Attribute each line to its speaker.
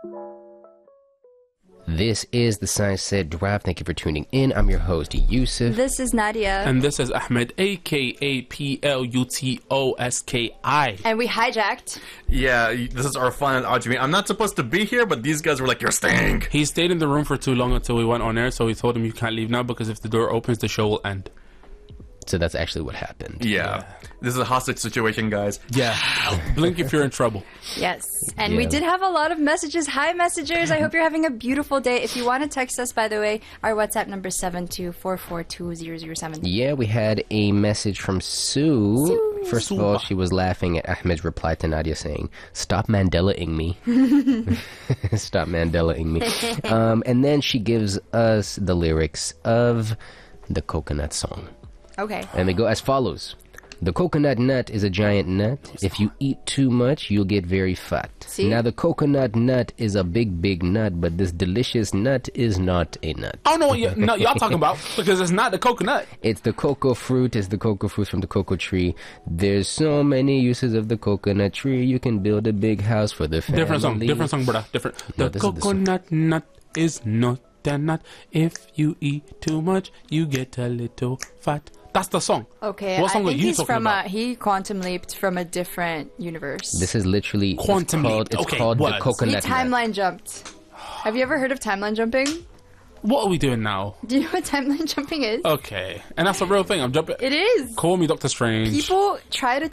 Speaker 1: This is the Science Said Drive. Thank you for tuning in. I'm your host, Yusuf.
Speaker 2: This is Nadia.
Speaker 3: And this is Ahmed, a.k.a. Plutoski.
Speaker 2: And we hijacked.
Speaker 4: Yeah, this is our fun at Ajami. I'm not supposed to be here, but these guys were like, you're staying.
Speaker 3: He stayed in the room for too long until we went on air, so we told him you can't leave now because if the door opens, the show will end.
Speaker 1: So that's actually what happened.
Speaker 4: Yeah. This is a hostage situation, guys.
Speaker 3: Yeah. Blink if you're in trouble.
Speaker 2: Yes. And we did have a lot of messages. Hi, messengers. I hope you're having a beautiful day. If you want to text us, by the way, our WhatsApp number is 72442007.
Speaker 1: Yeah, we had a message from Sue. First of all, she was laughing at Ahmed's reply to Nadia saying, "Stop Mandela-ing me." Stop Mandela-ing me. And then she gives us the lyrics of the Coconut Song.
Speaker 2: Okay.
Speaker 1: And they go as follows. The coconut nut is a giant nut. If you eat too much, you'll get very fat.
Speaker 2: See?
Speaker 1: Now the coconut nut is a big, big nut, but this delicious nut is not a nut.
Speaker 3: I don't know what y'all talking about because it's not the coconut.
Speaker 1: It's the cocoa fruit. It's the cocoa fruit from the cocoa tree. There's so many uses of the coconut tree. You can build a big house for the family.
Speaker 3: Different song, brother. Different.
Speaker 1: No,
Speaker 3: The coconut nut is not a nut. If you eat too much, you get a little fat. That's the song.
Speaker 2: Okay,
Speaker 3: What song
Speaker 2: I
Speaker 3: are
Speaker 2: think
Speaker 3: you
Speaker 2: he's
Speaker 3: talking
Speaker 2: from
Speaker 3: about?
Speaker 2: he quantum leaped from a different universe.
Speaker 1: This is literally
Speaker 3: Quantum leap.
Speaker 1: It's
Speaker 3: Okay,
Speaker 1: called the
Speaker 3: what?
Speaker 2: He
Speaker 1: coconut nut.
Speaker 2: timeline jumped. Have you ever heard of timeline jumping?
Speaker 3: What are we doing now?
Speaker 2: Do you know what timeline jumping is?
Speaker 3: Okay. And that's a real thing. I'm jumping.
Speaker 2: It is.
Speaker 3: Call me Doctor Strange.
Speaker 2: People try to